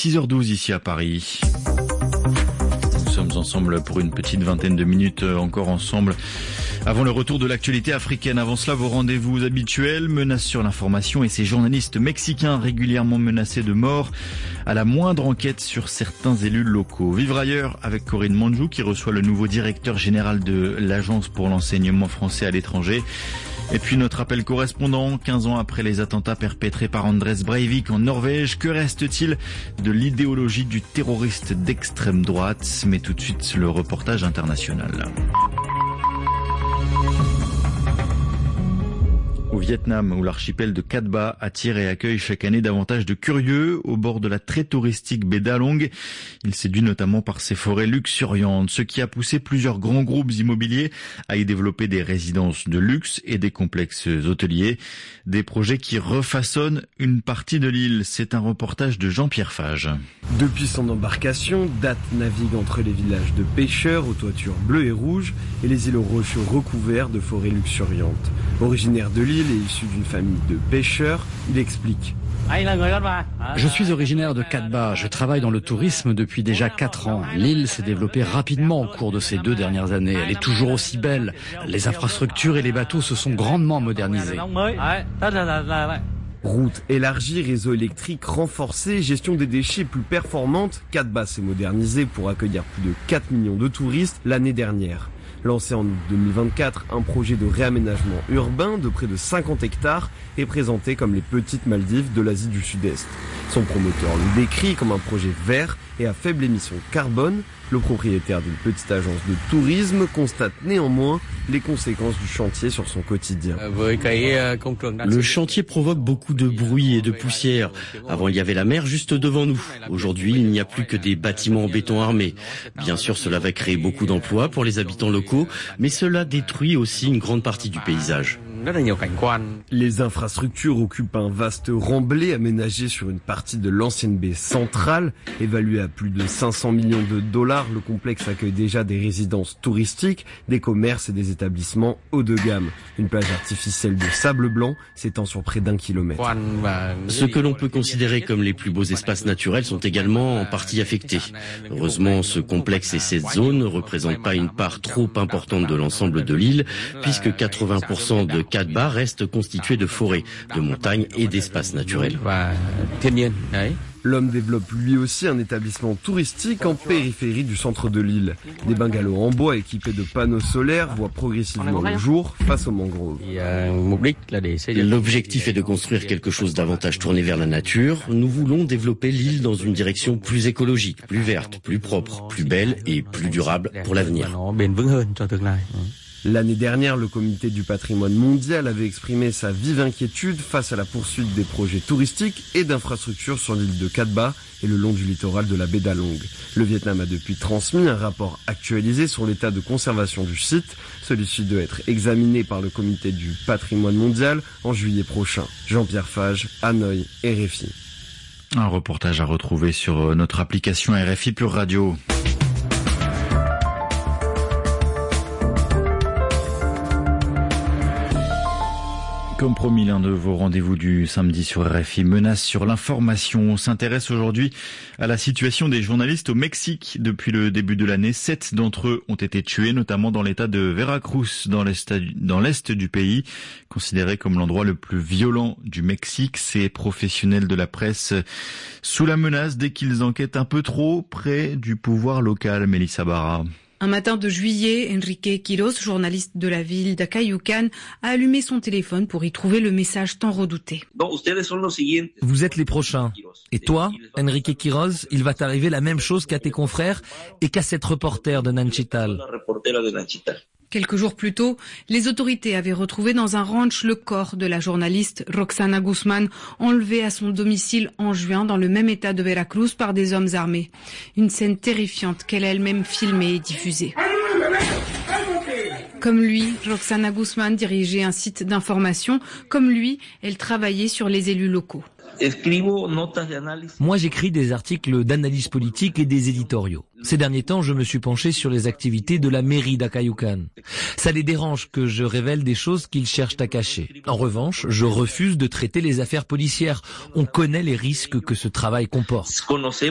6h12 ici à Paris. Nous sommes ensemble pour une petite vingtaine de minutes encore ensemble. Avant le retour de l'actualité africaine, avant cela, vos rendez-vous habituels, menaces sur l'information et ces journalistes mexicains régulièrement menacés de mort à la moindre enquête sur certains élus locaux. Vivre ailleurs avec Corinne Manjou qui reçoit le nouveau directeur général de l'Agence pour l'enseignement français à l'étranger. Et puis notre appel correspondant, 15 ans après les attentats perpétrés par Anders Breivik en Norvège, que reste-t-il de l'idéologie du terroriste d'extrême droite? Mais tout de suite, le reportage international. Au Vietnam, où l'archipel de Cat Ba attire et accueille chaque année davantage de curieux au bord de la très touristique baie d'Along. Il séduit notamment par ses forêts luxuriantes, ce qui a poussé plusieurs grands groupes immobiliers à y développer des résidences de luxe et des complexes hôteliers. Des projets qui refaçonnent une partie de l'île. C'est un reportage de Jean-Pierre Fage. Depuis son embarcation, Dat navigue entre les villages de pêcheurs aux toitures bleues et rouges et les îlots rocheux recouverts de forêts luxuriantes. Originaire de l'île et issu d'une famille de pêcheurs, il explique. Je suis originaire de Cat Ba. Je travaille dans le tourisme depuis déjà 4 ans. L'île s'est développée rapidement au cours de ces 2 dernières années. Elle est toujours aussi belle. Les infrastructures et les bateaux se sont grandement modernisés. Routes élargies, réseau électrique renforcé, gestion des déchets plus performante, Cat Ba s'est modernisé pour accueillir plus de 4 millions de touristes l'année dernière. Lancé en août 2024, un projet de réaménagement urbain de près de 50 hectares est présenté comme les petites Maldives de l'Asie du Sud-Est. Son promoteur le décrit comme un projet vert et à faible émission carbone. Le propriétaire d'une petite agence de tourisme constate néanmoins les conséquences du chantier sur son quotidien. Le chantier provoque beaucoup de bruit et de poussière. Avant, il y avait la mer juste devant nous. Aujourd'hui, il n'y a plus que des bâtiments en béton armé. Bien sûr, cela va créer beaucoup d'emplois pour les habitants locaux, mais cela détruit aussi une grande partie du paysage. Les infrastructures occupent un vaste remblai aménagé sur une partie de l'ancienne baie centrale. Évalué à plus de 500 millions de dollars, le complexe accueille déjà des résidences touristiques, des commerces et des établissements haut de gamme. Une plage artificielle de sable blanc s'étend sur près d'1 kilomètre. Ce que l'on peut considérer comme les plus beaux espaces naturels sont également en partie affectés. Heureusement, ce complexe et cette zone ne représentent pas une part trop importante de l'ensemble de l'île, puisque 80% de Cat Ba reste constitué de forêts, de montagnes et d'espaces naturels. L'homme développe lui aussi un établissement touristique en périphérie du centre de l'île. Des bungalows en bois équipés de panneaux solaires voient progressivement le jour face aux mangroves. L'objectif est de construire quelque chose davantage tourné vers la nature. Nous voulons développer l'île dans une direction plus écologique, plus verte, plus propre, plus belle et plus durable pour l'avenir. L'année dernière, le Comité du patrimoine mondial avait exprimé sa vive inquiétude face à la poursuite des projets touristiques et d'infrastructures sur l'île de Cat Ba et le long du littoral de la baie d'Along. Le Vietnam a depuis transmis un rapport actualisé sur l'état de conservation du site. Celui-ci doit être examiné par le Comité du patrimoine mondial en juillet prochain. Jean-Pierre Fage, Hanoï, RFI. Un reportage à retrouver sur notre application RFI Pure Radio. Comme promis, l'un de vos rendez-vous du samedi sur RFI, menace sur l'information. On s'intéresse aujourd'hui à la situation des journalistes au Mexique. Depuis le début de l'année, 7 d'entre eux ont été tués, notamment dans l'état de Veracruz, dans l'est du pays, considéré comme l'endroit le plus violent du Mexique. Ces professionnels de la presse sous la menace dès qu'ils enquêtent un peu trop près du pouvoir local. Mélissa Barra. Un matin de juillet, Enrique Quiroz, journaliste de la ville d'Acayucan, a allumé son téléphone pour y trouver le message tant redouté. Vous êtes les prochains. Et toi, Enrique Quiroz, il va t'arriver la même chose qu'à tes confrères et qu'à cette reporter de Nanchital. Quelques jours plus tôt, les autorités avaient retrouvé dans un ranch le corps de la journaliste Roxana Guzman, enlevée à son domicile en juin dans le même état de Veracruz par des hommes armés. Une scène terrifiante qu'elle a elle-même filmée et diffusée. Comme lui, Roxana Guzman dirigeait un site d'information. Comme lui, elle travaillait sur les élus locaux. Moi, j'écris des articles d'analyse politique et des éditoriaux. Ces derniers temps, je me suis penché sur les activités de la mairie d'Acayucan. Ça les dérange que je révèle des choses qu'ils cherchent à cacher. En revanche, je refuse de traiter les affaires policières. On connaît les risques que ce travail comporte.